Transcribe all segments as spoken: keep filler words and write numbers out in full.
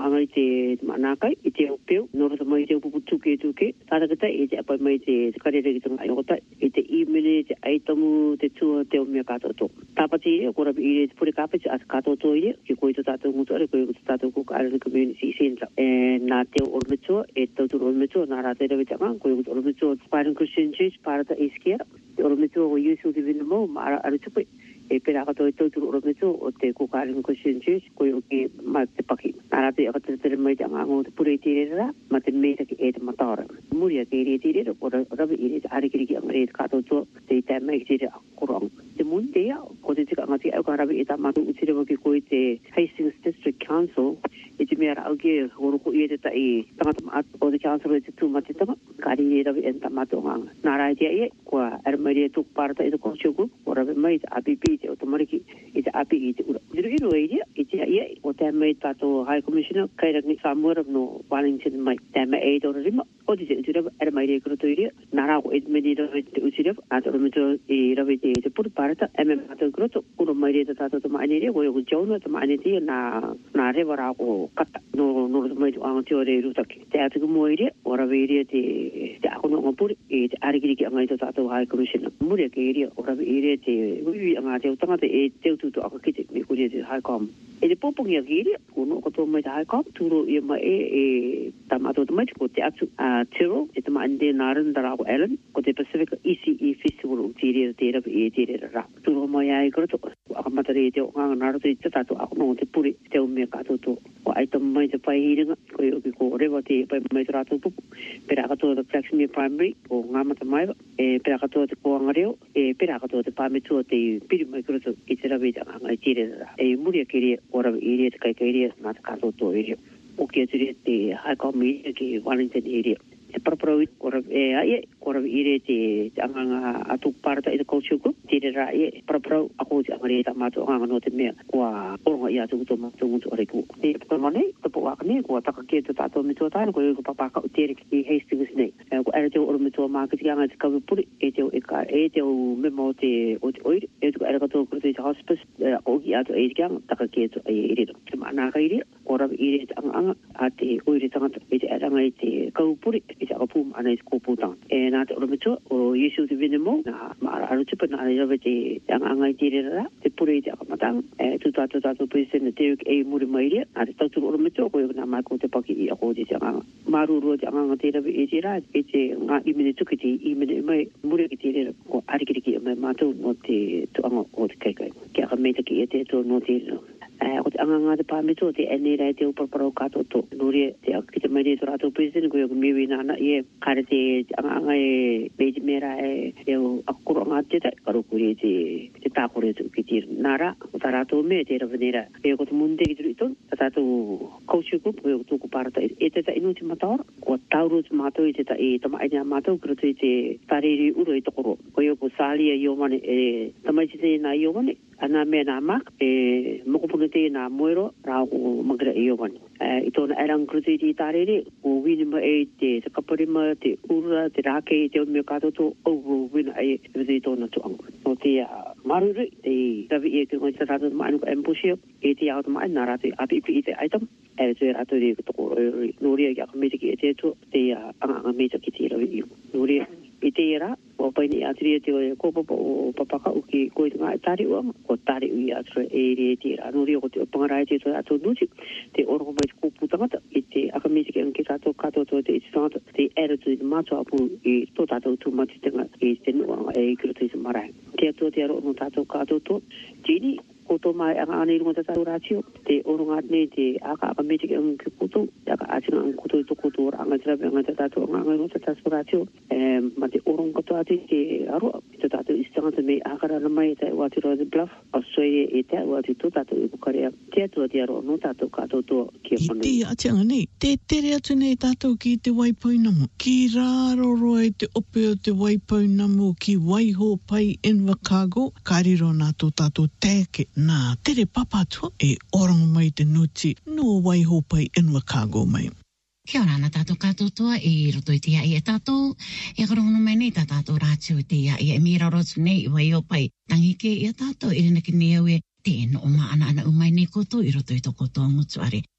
anga te manakai i te opeu nora ta mai te upu tuke tuke tata kata i te apai mai te karere ki tanga iota i te imene te aitamu te tua te o mea katoto tapati i ko rabi i te pure kapiti at katoto i ki koe to tātou ngutu are koe to tātou kuka are community center e nā te o ormetua e tautur ormetua nā rā te rawi tanga koe o ormetua Byron Christian Church parata iskia te ormetua o Yesu te vinamo ma ara are tupe e pera kato e tautur ormetua o te kuka are Christian Church koe o ki ma te paki nā rā te akatere mai tanga ngō te pure i te rera ma te meta ki e te matara muria ke re te rera o rabi i re te arikiri ki anga re te katoto te i te mai ki te rea korong te mun te ia ko te tika ngati au ka rabi i ta matu utire waki koe te Hastings District Council i te mea rau ke horoko i e te tai tangata maat o te council e te tūmati tanga kari i rabi e ta matu nganga nā rai te ia kua aramari e tuk parata i te culture group o rabi mai te A P P te o te mariki i te A P I te ura iru iru e ia i te ia o te mai tato High Commissioner kairangi Samuel no Wellington mai te mai e dora rima o te te utire aramari e kuroto i ria nā rau e te meni rabi te utire a te ormito i rabi te te puru parata e me mato kuroto uro mai re te tato te maine ria koe o Jonah te maine tia nā nā rewa rā ko kata no no te mai tu anga te ore rutaki te atu mo i ria o rabi i ria te te akono anga puri e te arikiri ki anga i te tato High Commissioner muria ke i ria o rabi i ria te ui anga te utangata e te ututu aka kite me kuria te High Com e te popongi a ki i ria kuno kato mai te High Com turo i mai e e tamato te mai ko te atu a Tiro e te maine te Narendra ko Allen ko te Pacific E C E Festival o te ria te rabi e te ria ra turo mai ai kuroto aka matare te o nganga naro te tato ako no te puri te o mea katoto o ai tam mai te pai hiringa ko i oki ko rewa te pai mai te rato pupu pera katoa te Flaxmere Primary o ngamata maiwa e pera katoa te koanga reo e pera katoa te pametua te piri mai kuroto i te rabi te nganga i tire ra e muria ke ria o rabi i ria te kai kai ria nā te katoto i ria o ki atu ria te High Com i ria ki Wellington i ria te parapara o rabi e aie ko rabi i ria te anganga atu parata i te culture group tire ra e parapara ako te angare ta mato anga no te mea kua oronga i atu kuto mato ngutu ore ku te pamane te po akane kua taka ke te tato mito tāna ko i ko papaka o tere ki Hastings nei ko era te o mito market anga te kawi puri e te o e ka e te o memo te o te oire e te ko era kato kuto i te hospice o ki atu e te anga taka ke te e ire te mana ka ire ko rabi i ire te anga anga a te oire tangata e te era ngai te kawi puri i te akapum ana i te kōpūtanga e nā te oromito o Yesu te vinemo nā maara aru tupa nā rewa te anga anga i te rera te pure i te akamatanga e tu tātou tātou president Derek A. Muri Mairia nā te tauturu oromito ko i nā mai ko te paki i ako te anga marurua te anga anga te rawa i te rā e te ngā imene tuki te imene mai muri ki te rera ko arikiriki mai mātou no te tuanga o te kaikai ki aka meita ki e te to no te rera ko te anga ngā te pāmeto te ene rai te uparapara o katoto nore te ki te mai re to rātou president ko i ako miwi nāna i e kare te anga anga e beiti mera e e o akuro ngā te tai karo kuri te te tākore tu ki te nara o tā rātou me te rawanera e ko te munde ki turu iton ta tātou culture group ko i ako tūku parata e te ta inu te mataora ko tauru te mātou i te ta e tama aina mātou kiro te te tariri uro i tokoro ko i ako sālia i o mane e tamai te te nā i o mane ana mea nā mak e mokopuna te nā moero rā o magira i o mane i tōna erang kiro te te tariri o winima e te te kaparima te ura te rāke i te o mea katoto o wina e te tōna tuanga no te maruru te rawi e ki ngai te rātou maanu ka embushio e te ao te maanu nā rātou A P P i te aitam e te rātou re toko noria ki aka meta ki e te tu te anga anga meta ki te rawi i noria i te era o paini atri te ko papa o papaka o ki ko i ngā tari o ko tari i atra e re te era noria ko te pangarai te ato nuti te oro mai ko putangata i te aka meta ki anke tato kato to te itangata te era tu i mato apu i to tato tu mati tenga i te nua e kiro te marai te ato te aro no tato kato to jini ko to mai anga ane runga te tau rātio te oro ngā ne te aka aka meti ki anke kuto aka atina ang kuto i to kuto anga te rabi anga te tato anga anga runga te tau rātio ma te oro kato ati te aro te tato i stangata me akara na mai te wati roa te bluff Australia e te wati to tato i bukarea te atua te aro no tato kato to ki a whanu. I te ati anga nei, te tere atu nei tato ki te waipoinamu. Ki raro roa e te ope o te waipoinamu ki waiho pai Invercargill, kairiro nā tō tato teke nā tere papatua e orango mai te nuti no waiho pai Invercargill mai. Kia ora ana tātou katotoa e roto i te ia i e tātou. E karongono mai nei tā tātou rātio i te ia i e mira rotu nei i wai o pai. Tangike i a tātou i rina ki neau e te no o maana ana umai nei koto i roto i toko toa ngutu are.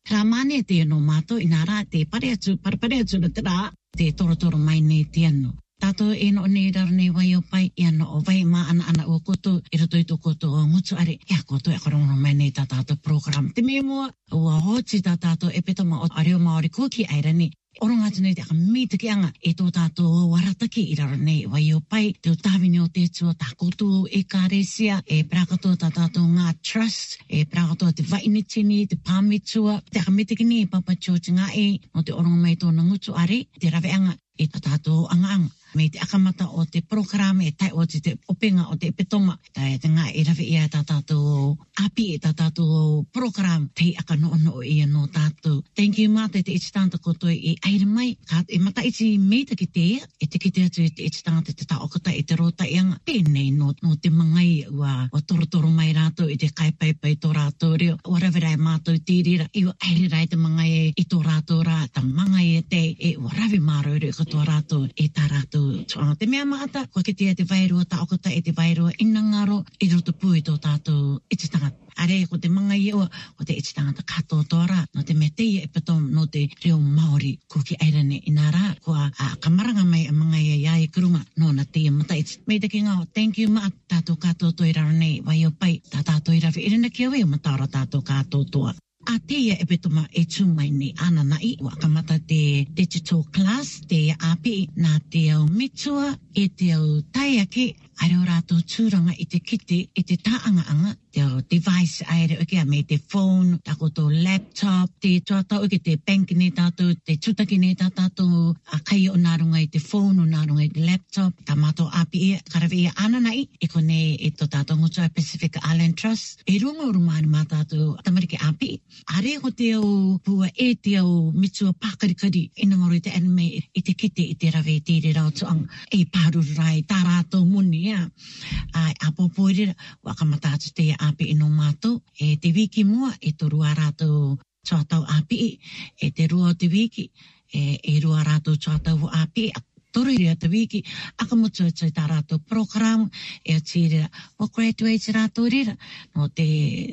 Ramane te no mato inara te pare atu pare pare atu na tera te toro toro mai nei te anu. Tato e no nei rar nei wai o pai i ano o vai ma ana ana o koto i roto i to koto o ngutu are ia koto e karongo mai nei ta tato program. Te me mua ua hoti ta tato e peto ma o areo maori kuki airani. Orong atu nei te aka mita ki anga e tō tātou warataki i rara nei wai o pai te o tāwini o te tua tā koutou e kāresia e prakato tā tātou ngā trust e prakato te vainitini, te pāmitua te aka mita ki ni Papa George ngā e no te orong mai tōna ngutu are te rawe anga e tā tātou anga anga me te akamata o te programa e tai o te, te openga o te epitoma tai te ngā e rawe ia tā tātou api e tā tātou program te aka no no ia no tātou. Thank you mate te iti tānta koto e aere mai ka e mata iti meita ki te ia e te ki te atu e te iti tānta te taokata e te rota ianga pēnei no, no te mangai ua, ua torotoro mai rātou i te kaipaipai tō rātou reo wharever ai mātou tīrira i ua aere rai te mangai e i tō rātou rā ta mangai e te e ua rawe māro reo ka tō rātou e tā rātou. Te mea maata, kua ke tia te vairua, ta okota e te vairua, ina ngaro, i roto pui tō tātou iti tangata. Are, ko te manga i ua, ko te iti tangata katoa tōra, no te mea teia e pato no te reo Māori kuki airane ina rā, kua a kamaranga mai a manga i a iai kurunga, no na teia mata iti. Mei te ki ngao, thank you maat, tātou katoa tō i rara nei, vai o pai, tā tātou i rawe, irina ki awe o mataora tātou katoa toa. A teia e petoma e tūmai ni ana nai, wa kamata te digital class, te api, nā te au mitua, e te au taiake, are o rātou tūranga i te kite, i te tāanga-anga, te au device aere oke a me te phone, tako tō laptop, te tuatau oke te bank ne tātou, te tutaki ne tātou, a kai o nārunga i te phone, o nārunga i te laptop, tā mātou api e, karawe e ana nai, e kone e tō tātou ngutua Pacific Island Trust, e runga o rumāni mā tātou tamariki api, are ko te au pua e te au mitua pākarikari, ina ngoro i te anime i te kite i te rawe te re rau tuang, e pāruru rai, tā rātou muni, ia. Ai, apopoirira, wakamata atu te api ino mātou, e te wiki mua, e to rua rātou tuatau api, e te rua o te wiki, e, e rua rātou tuatau api, toru rea te wiki, akamutu atu tā rātou program, e o tīrira, o graduate rātou rira, no te,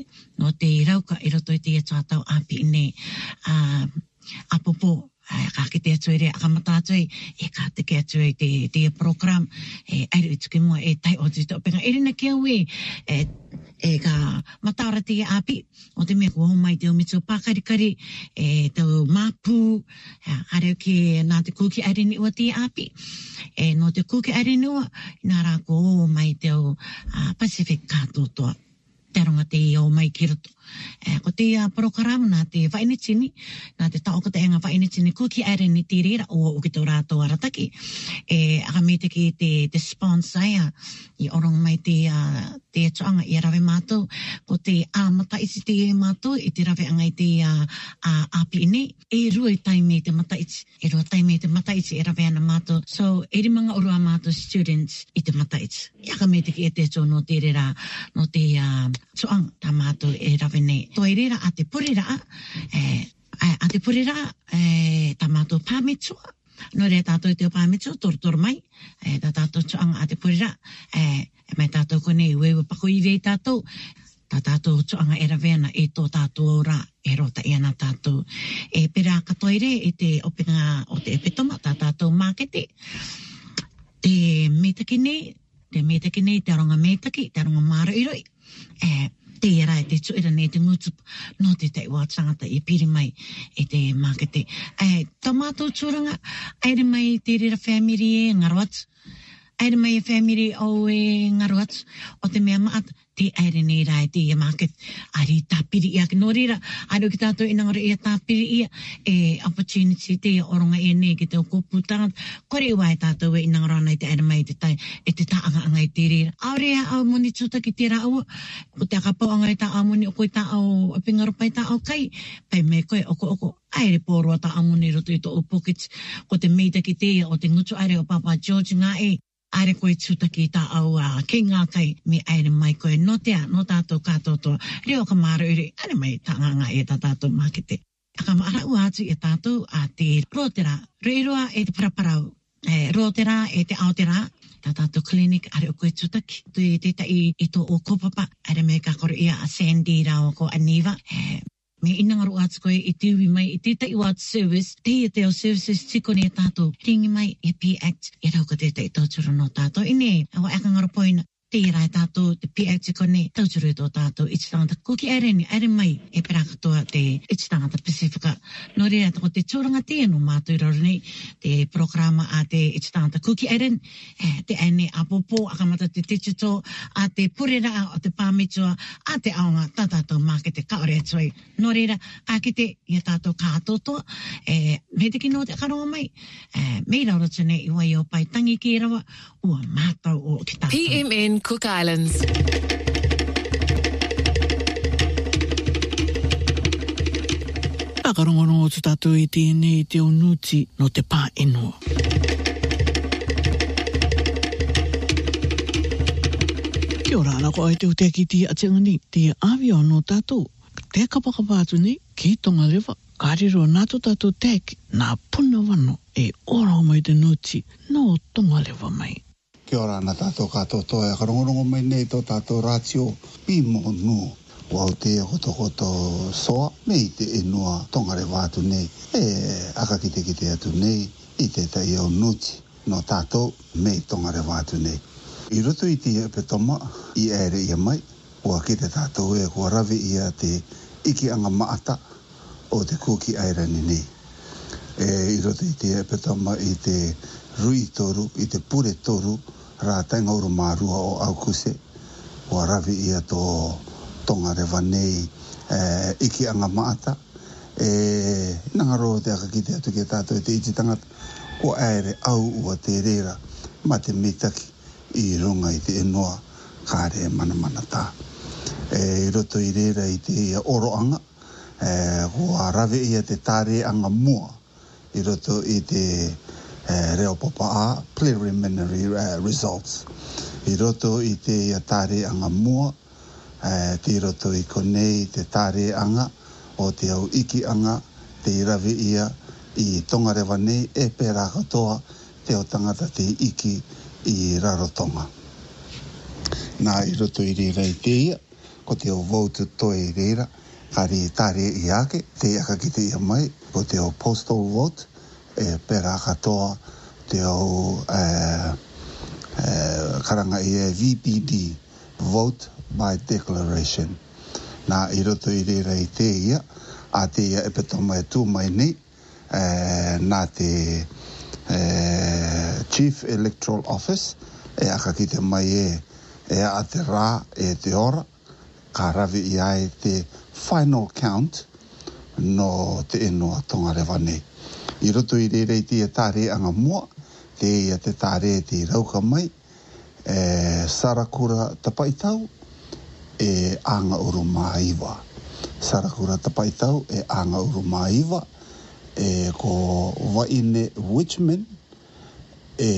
no te rauka, i roto i te tuatau api ne, uh, apopo, ka ki te atu e rea, akamata atu e, e ka te ke atu e te, te program, e aere i tuki mua, e tai o te topenga, e rina kia ue, e, e ka mataora te api, o te mea kua mai te o mitu pākarikari, e te māpū, are ke nā te kuki aere ni ua te api, e no te kuki aere ni ua, nā rā kua mai te o uh, Pacific kātotoa, te ronga te o mai ki roto. E, ko te uh, program nā te whainitini, nā te taokata e ngā whainitini kuki aere ni te rira o o ki tō rātou arataki. E aka me te ki te, te sponsor ia, i orong mai te, uh, te tuanga i rawe mātou, ko te āmata isi te e mātou, i te rawe angai te uh, uh, api ne, e rua i taime te mata iti, e rua taime te mata iti e rawe ana mātou, so e rimanga urua mātou students i te mata iti. I aka me te ki e te tō no te rira, no te uh, tuanga tā mātou e rawe nei. Toi rira a te purira, e, a te purira, e, tā mātou pāmitua. No rea tātou te o pāmitua, toru toru mai, e, tā tātou tuanga a te purira, e, e mai tātou kone i wewe pako i vei tātou, tā tātou tuanga e raweana e tō tātou ora, e rota i ana tātou. E pera katoire e te openga o te epitoma, tā tātou mākete, te metaki nei, te metaki nei, te aronga metaki, te aronga māra iroi, e, te era e te tuira ne te ngutu no te te wā tangata i piri mai e te makete. E, tā mātou tūranga, aere mai te rira family e ngaruatu, aere mai e family o e ngaruatu, o te mea maata, te aere nei rai te ia market, ari tāpiri ia ki no rira, ari ki tātou inangara ia tāpiri ia, e opportunity te oronga e nei ki te o kōpūtanga, kore ua e tātou e inangara nei te aere mai te tai, e te taanga anga i te rira. Aurea au moni tuta ki te rāua, ko te akapau anga i tā au moni o koe tā au pingarupai tā au kai, pai me koe oko oko, aere pōrua tā au moni roto i tō o pockets, ko te meita ki te o te ngutu aere o Papa George ngā e, aere koe tūtaki tā au uh, kei ngā kai me aere mai koe no tea, no tātou kātotoa, reo ka māra uri, aere mai tā ngā ngā e tā tātou makete. Aka maara ua atu e tātou a te rotera, reirua e te paraparau, e, rotera e te aotera, tā tātou klinik aere o koe tūtaki, tu e te tai i tō o kopapa, aere me ka koro ia a Sandy rao ko Aniva, e, Me inangaru atu koe i tiwi mai i tētai o atu service, te i te o services tiko ni e tātou, ringi mai e P Act, e rau ka tētai tauturu no tātou. Ine, awa akangaru poina, te i rai tātou, te P Act tiko ne, tauturu tō tātou, i te tangata kuki areni, are mai, e pera katoa te i te tangata Pasifika. No rea, tako te tūranga te anu mātou rau nei, te programa a te i te tangata kuki areni, eh, te ane apopo, akamata te digital, a te purera, a te pāmitua, a te aonga, tā tātou mā ke te kaore atuai. No rea, a ki te, i a tātou kātotoa, eh, me te kino te karonga mai, eh, mei rau ratune i wai o pai tangi ki rawa, ua mātou o ki tātou. P M N Cook Islands. Akarongono o te tātou i tēnei te onuti no te pā enua. Kia ora ana ko ai te utea ki tia atengani, tia awia no tātou. Te kapakapa atu ni, ki tonga lewa, kāriro nātu tātou tēki, nā puna wano e ora o mai te nuti, no tonga lewa mai. Kia ora ana tātou kātou toa, karongorongo mai nei tō tātou rātio, pimo nu, wau te koto koto soa, mei te enua tongare wātu nei, e akakite kite atu nei, i te tai au nuti, no tātou, mei tongare wātu nei. I roto i te petoma, i ere ia mai, ua ki te tātou e kua rawi ia te iki anga maata, o te kuki airani nei. E i roto i te petoma i te rui toru, i te pure toru, rā tainga uru mārua o Aukuse, o rawi ia tō tonga rewa nei e, iki anga maata. E, nangaro te aka ki te atu ki tātou e te iti tangata, o aere au ua te reira, ma te mitaki i runga i te enoa, kāre mana mana tā. E, I roto i reira i te ia oroanga, e, o rawi ia te tāre anga mua, i roto i te Uh, reo popa a preliminary uh, results. I roto i te ia tāre anga mua, uh, te roto i konei te tāre anga o te au iki anga, te irawi ia i tongarewa nei e pērā katoa te o tangata te iki i rarotonga. Nā i roto i reira i te ia, ko te o vote toi i reira, kari tāre i ake, te aka ki te ia mai, ko te o postal vote, e pera katoa te au uh, uh, karanga i e V P D, Vote by Declaration. Nā i roto i reira i te ia, a te ia e petoma e tū mai nei, uh, nā te uh, Chief Electoral Office, e aka ki te mai e, e a te rā e te ora, ka rawi i ai te final count no te enoa tongarewa nei. I roto i reira i tia tāre anga mua, te ia te tāre te rauka mai, e Sarakura tapaitau, e anga uru maiwa. Sarakura tapaitau, e anga uru maiwa, e ko Waine Witchman, e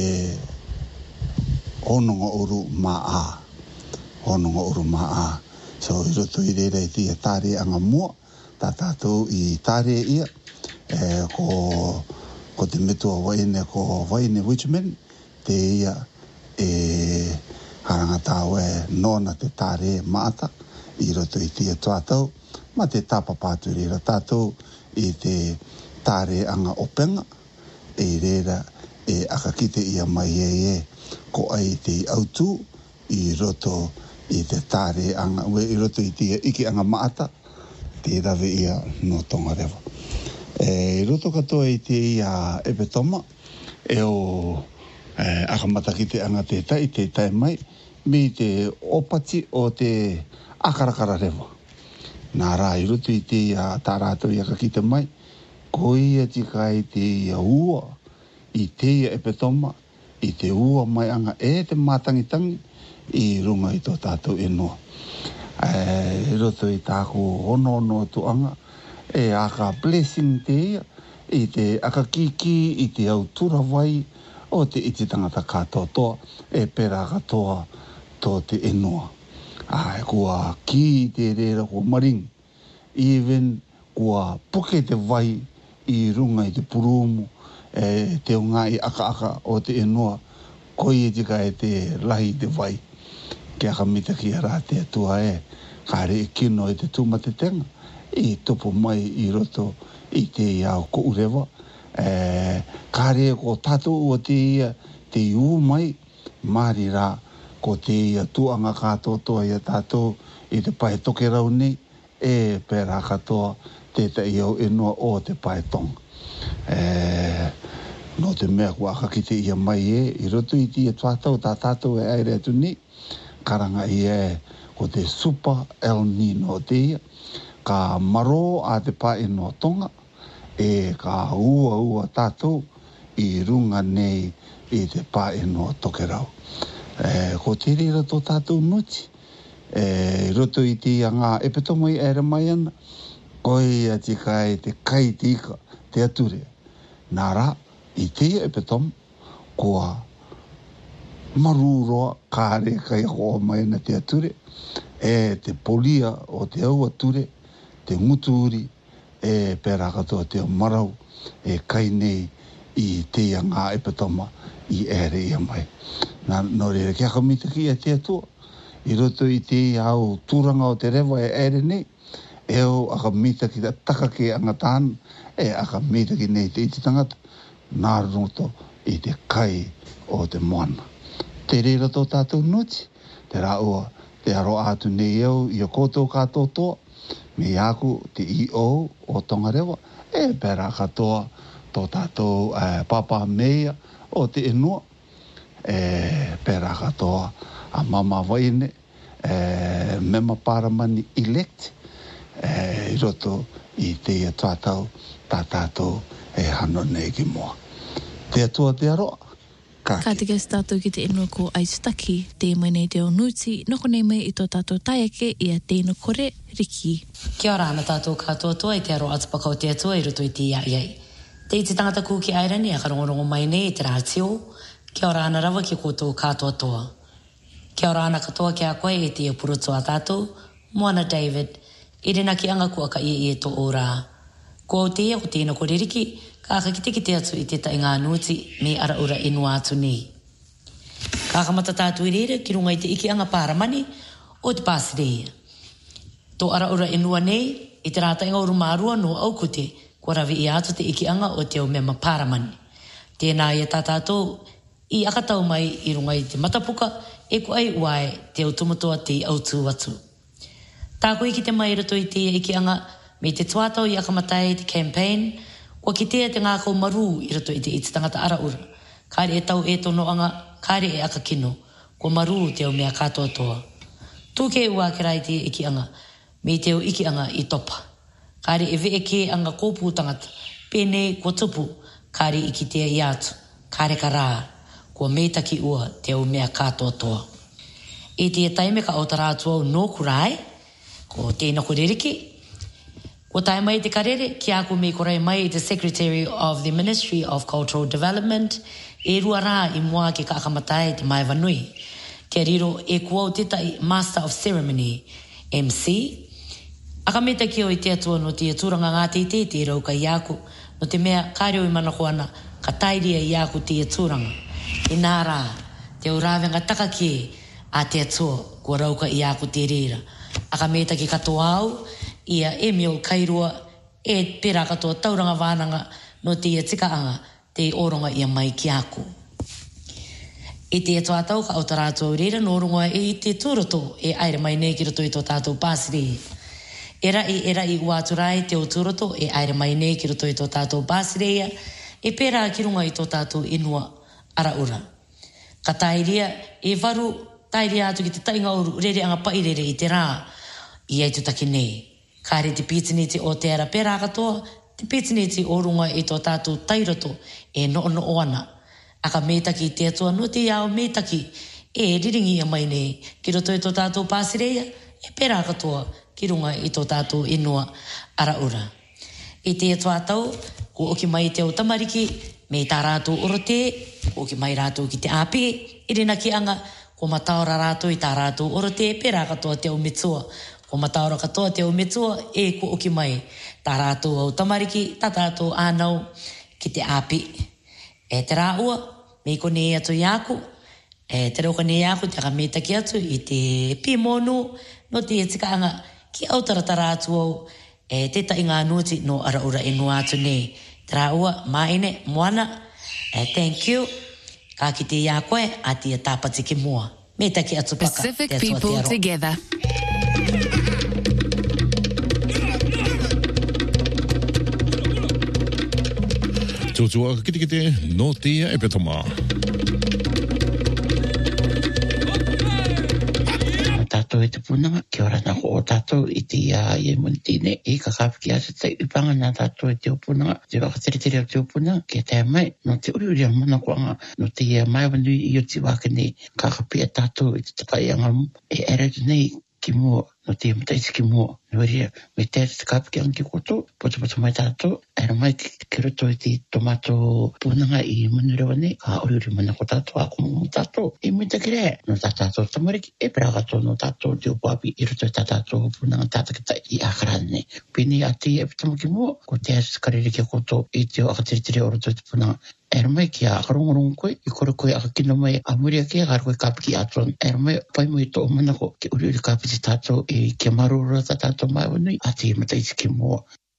hononga uru maa. Hononga uru maa. So i roto i reira i tia tāre anga mua, tā tātou i tāre ia, e ko, ko te metua waine ko Waine Witchman, te ia e haranga tāu e nona te tāre maata, i roto i tia tuatau, ma te tāpapātu reira tātou i te tāre anga openga, e reira e akakite ia mai e e, ko ai te autu, i roto i te tāre anga, i roto i tia iki anga maata, te rawe ia no tongarewa. E roto katoa i te ia epetoma, e o e, akamata ki te anga te tai, te tai mai, me te opati o te akarakara rewa. Nā rā i roto i te ia tā rātou i aka ki te mai, ko ia tika i te ia ua, i te ia epetoma, i te ua mai anga e te mātangitangi, i runga i tō tātou enoa. E roto i tāko ono ono tuanga, e aka blessing te ia, i te aka kiki, i te au tura wai, o te iti tangata katoa toa, e pera katoa tō te enoa. Ai, kua ki te reira kua maring, even kua puke te wai i runga i te purumu, e te o ngā i aka aka o te enoa, koi e tika e te lahi te wai. Ke aka mita ki a rā te atua e, kāre e kino e te tūmate tenga, i topo mai i roto i te iau ko urewa. E, kāre ko tātou o te ia te iu mai, māri rā ko te ia tuanga kātoa toa ia tātou i te pae toke rau nei, e pērā katoa te te iau enoa o te pae tonga. E, no te mea kua ki te ia mai e, i roto i te ia tātou, tā tātou e aere atu ni, karanga i e ko te Super El Nino te ia, ka maro a te pae no tonga, e ka ua ua tātou i runga nei i te pae no toke rau. E, ko te rira tō tātou nuti, e, roto i te ia ngā epetonga i ere mai ana, koi a te kai te kai tika, te ature. Nā rā, i te ia epetonga, kua maruroa kāre kai hoa mai na te ature, e te polia o te au ature, te nguturi, e pērā katoa te marau, e kai nei i te ia ngā epatoma i ere ia mai. Nā no rere kia kamitaki e te atua, i roto i te au tūranga o te rewa e ere nei, e o aka mitaki ta taka ke angatāna, e aka mitaki nei te iti tangata, nā roto i te kai o te moana. Te rera tō tātou nuti, te rā ua, te aro atu nei au i a koutou kātou toa, me aku te I O o Tongarewa, e pērā katoa tō tātou eh, papa meia o te enua, e pērā katoa a mama waine, e mema paramani elect, e i roto i te ia tātou, tā tātou e hano nei ki moa. Te atua te aroa. Ka te kia tātou ki te inua ko Aitutaki, te mai nei te o Nuti, noko nei mai i tō tātou taiake i a tēnu kore Riki. Kia ora ana tātou katoa toa i te aro atupaka o te atua i roto i te ia iai. Te iti tangata kū ki airani a karongorongo mai nei i te rātio, kia ora ana rawa ki koutou katoa toa. Kia ora ana katoa ki a koe i te purotoa tātou, Moana David, i rena ki anga kua ka ia i e tō ora. Ko o te ia ko tēnu kore Riki, ka ki te atu i te tai ngā nuti me ara ura inua atu nei. Ka kamata tātu i reira ki runga i te iki anga pāramani o te Pāsireia. Tō ara ura inua nei i te rāta inga uru mārua no aukute kua rawi i atu te iki anga o te au mema pāramani. Tēnā i a tātātou i akatau mai i runga i te matapuka e ku ai uae te au tumatoa te au tū atu. Tāko i ki te mai rato i te iki anga me te tuatau i akamatai te campaign. Kua ki tea te ngā kau maru i rato i te iti tangata ara ura. Kāre e tau e tono anga, kāre e aka kino. Kua maru te au mea katoa toa. Tūke ua ke rai te iki anga, me te au iki anga i topa. Kāre e vee ke anga kōpū tangata, pēne kua tupu, kāre i ki tea i atu. Kāre ka rā, kua meitaki ua te au mea katoa toa. E te e taime ka autara atu au no kurai, ko tēnā kore Riki. Ko tae mai te karere, ki ako me korei mai te Secretary of the Ministry of Cultural Development, e rua rā i mua ke ka akamatai te mai vanui. Te riro e kua o te tai Master of Ceremony, M C. Akameta ki o i te atua no te aturanga ngā te te te rau ka iako, no te mea kāreo i mana koana, ka tairia i ako te aturanga. E nā rā, te urawenga taka ki a te atua, kua rau ka iako te reira. Akameta ki katoa au, ia e meo kairua e pera katoa tauranga wānanga no te ia tika anga te oronga ia mai ki aku. E te atua tau ka autara atua reira no oronga e te tūroto e aere mai nei ki roto i tō tātou Pāsireia. E rai e rai ua aturai te o tūroto e aere mai nei ki roto i tō tātou Pāsireia e pera ki runga i tō tātou inua ara ura. Ka tairia e varu tairia atu ki te tainga uru rere anga pairere i te rā i Aitutaki nei. Kāre te pitiniti o te ara pērā katoa, te pitiniti o runga i tō tātou tairoto e no ono oana. Aka mētaki te atua no te iau mētaki e riringi a mai nei ki roto i tō tātou Pāsireia e pērā katoa ki runga i tō tātou inua ara ura. E te atua tau, ko oki mai te o tamariki, me tā rātou orote, ko oki mai rātou ki te āpe, i rina ki anga, ko mataora rātou i tā rātou orote, pērā katoa te o mitsua. Ko mataora katoa te o metua e ko oki mai. Tā rātou au tamariki, tā tātou ānau ki te āpi. E te rā ua, me ko ne atu i aku, e te rauka ne aku te aka mētaki atu i te pimonu, no te e tika anga ki autara tā rātou au, e te ta inga nuti no ara ura inua atu ne. Tra ua maine moana, e thank you. Ka ki te ia koe a tia tāpati ki mua. Me taki atu paka. Pacific people together. Tūtua ka kite kite no tia e petoma. Tātou e te punanga, kia ora nako o tātou i te ia i e monitine, i ka kāpiki asa te upanga nā tātou e te opunanga, te wakateretere o te opunanga, kia te mai, no te uri uri a mana koanga, no te ia mai wanui i o te wakane, ka kapia tātou i te takai angamu, e ere tu nei ki mua, no te mataisi ki mua, no ria, me te te kāpiki anki koto, poto poto mai tātou, era mai ki roto i te tomato punanga i manurewa nei, ka uri uri mana ko tātou, a kumu tātou, i mita kire, no tā tātou tamariki, e pragato no tātou te upapi, i roto i tā tātou punanga tātakita i akarane. Pini a te e pitama ki mua, ko te asis karere ki koto, i te o akatiritiri o roto i te punanga, era mai ki a akarongorongo koe, i kore koe akakino mai a muria ki a kare koe kāpiki atuan, era mai pai mo i tō manako, ki uri uri kāpiti tātou, e kia marura tā tātou mai wanui, a te mataisi ki mua.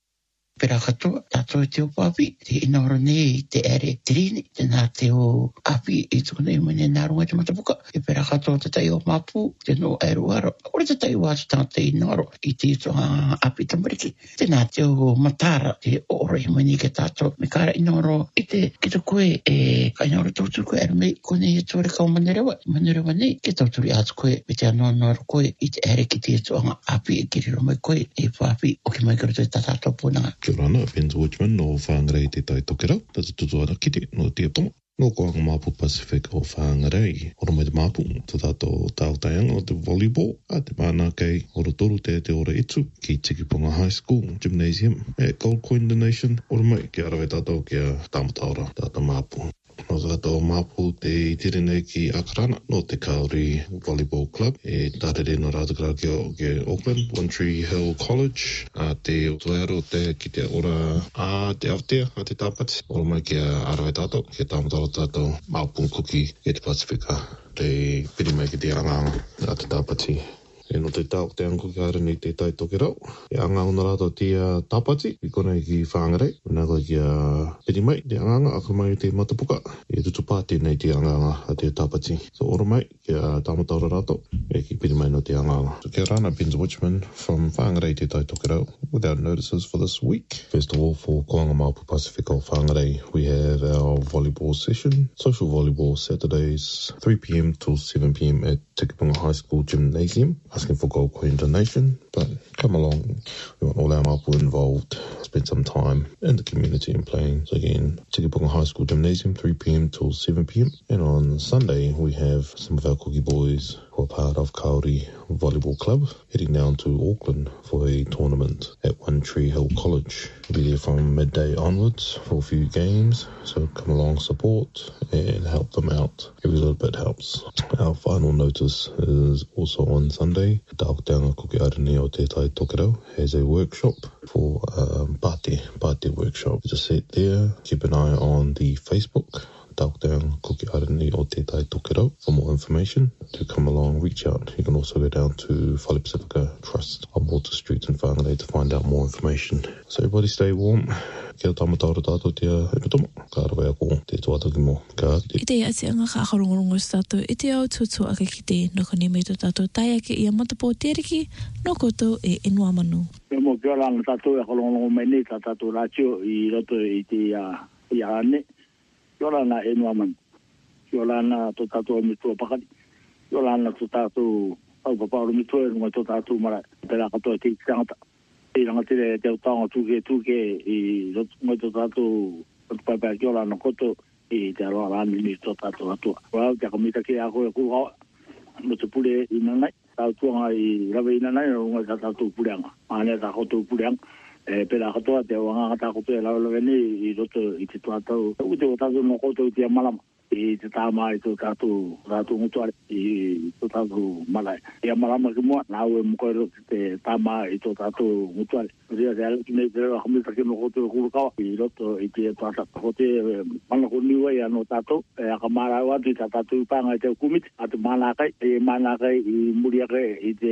Pera katoa, tātou e te upapi, te inaora nei i te ere te rini, te nā te o api i tukuna i mene nā runga te matapuka, e pera katoa te tai o mapu, te no aeroaro, ore te tai o atu tātou te inaoro i te ito api tamariki, te nā te o matara, te ora i mene ke tātou, me kāra inaoro i te kita koe e ka inaoro tauturu koe ere mei, kone i tuare kau manerewa, manerewa nei, ke tauturu i atu koe, me te anoanoaro koe i te ere ki te ito api e kiriro mai koe, e papi, o ki mai karo te tātou punanga. Kia ora ana, Benz Watchman no Whangarei te tai tokera, tata tutu ana kite no te tomo. No koanga Mapu Pacific o Whangarei, ora mai te Mapu, te tato tāutaianga o te volleyball, a te mana kei ora toru te te ora itu, ki Tikipunga High School Gymnasium, at Gold Coin Donation, ora mai, kia arawai tātou kia tamataora, tata Mapu. No tātou Mapu te tirene ki Akarana, no te Kauri Volleyball Club, e tātere no rātakara ki, ki Auckland, One Tree Hill College, a te tuero te ki te ora a te Aotea, a te tāpati, ora mai ki a arawai tātou, ki a tāmataro tātou Mapu kuki e te Pasifika, te piri mai ki te anganga a te tāpati. E no te tau te anko ki arani te tai toke rau. E anga ona rātou te uh, tāpati, i kona i ki Whangarei. Nā koe ki a uh, piri mai, te anganga, aka mai te matapuka. E tutu pāti nei te anganga a te tāpati. So ora mai, ki a uh, tāmataura rātou, e ki piri mai no te anganga. So kia rāna, Benz Watchman from Whangarei te tai toke rau, without notices for this week. First of all, for Koanga Mapu Pacific o Whangarei, we have our volleyball session. Social volleyball Saturdays, three p.m. till seven p.m. at Tikipunga High School Gymnasium. Asking for Gold Coin donation, but come along. We want all our Mapu involved, spend some time in the community and playing. So again, Tikipunga High School Gymnasium, three p.m. till seven p.m. And on Sunday, we have some of our cookie boys who are part of Kauri Volleyball Club heading down to Auckland for a tournament at One Tree Hill College. We'll be there from midday onwards for a few games, so come along, support and help them out. Every little bit helps. Our final notice is also on Sunday. Tāuteanga Kuki Arani o Te Tai Tokerau has a workshop for um, Pāti, Pāti workshop. Just sit there, keep an eye on the Facebook. Tāuteanga Kuki Arani o Te Tai Tokerau for more information. To come along, reach out. You can also go down to Whale Pacifica Trust on Water Street in Whangarei to find out more information. So everybody stay warm. Kia tamataura tātou te epitomo. Ka arawai ako te tuataki mo. Ka kite. I te ati anga ka akarongorongo tātou. I te au tutu ake ki te noko ni mei tō tātou tai ake i a matapo teriki. No koutou e enua manu. Me mo kia rana tātou e akarongorongo mai nei tā tātou rātio i roto i te i a ane. Kia rana e enua manu. Kia rana tō tātou me tua pakari. Kia rana tō tātou au papauro me tua e runga tō tātou mara. Pera katoa te tangata. I ranga tere te utanga tūke tūke i rotunga tō tātou paipai ki ora no koto i te aroa rāni ni tō tātou atua. Wau te akamita ki a koe kūhawa no te pule i nanai. Tau tuanga i rawe i nanai no runga tā tātou puleanga. Māne tā koto puleanga. E pera katoa te wanga tā koto e lau lau ni i roto i te tātou. Tau te o tātou no koto i te amalama. I te tāma i tō tātou tātou ngutuare i tō tātou malai. I a marama ki mua, nā ue mkoero te tāma i tō tātou ngutuare. Ria te alaki nei te rewa hamita ki no koto kurukawa i roto i te tātou. Ko te mana ko niwa i ano tātou, e aka mara watu i tā tātou i pānga i te kumiti, a te mānakai, e mānakai i muriakai i te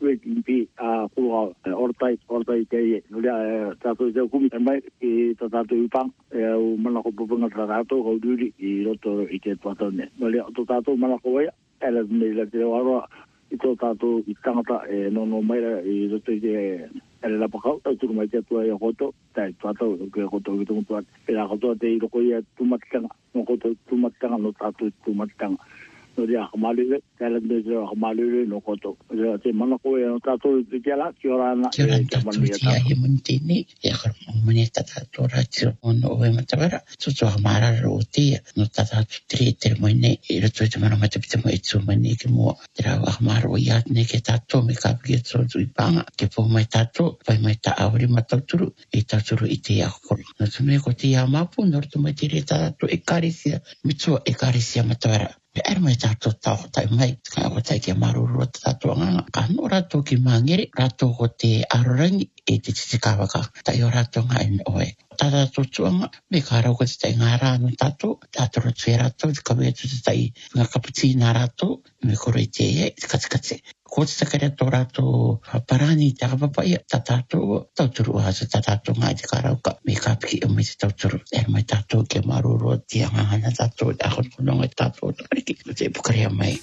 Wiki a kua ortai ortai te no le tato te kumi mai e tato ipang e o mana ko pupunga tato ko duri i roto i te tato ne no le tato mana ko ia ela me le te waro i to tato i tangata e no no mai i roto i te ela la pakau tau tu mai te tua i hoto tai tato ke hoto ki tu tua e la hoto te i roko ia tu matanga no hoto tu matanga no tato tu matanga no dia kamalu kala de kamalu no koto te mana ko e tato te kala ki ora na ki ora tato dia e montini e ko moneta tato ratio no e matavara tu tu amara roti no tato tri tre moine e tu te mana mate pite mo etsu mani ke mo tra amaro ya ne ke tato me ka ki tu tu panga ke po mai tato pai mai ta auri matuturu e tato i te ako no tu me ko te amapu no tu mai tire tato e karisia mitso e karisia matavara e mai tato tau tai mai ka o tai ke maru ro tato nga ka no rato ki mangere rato ko te arorangi e te te kawaka tai o rato nga en oe tata to tuanga me ka ra ko te ngara no tato tato ro te rato ka me te tai nga kaputina rato me ko re te e katskatse ko te kare to rato parani ta papa ia tato tato ha se tato nga te ka ra ka me ka pi o me tato e mai tato ke maru ro te nga na tato a ko no nga tato ki te pukaria mai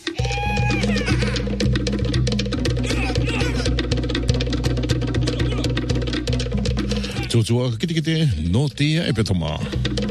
Tōtua kite kite no tia e petoma.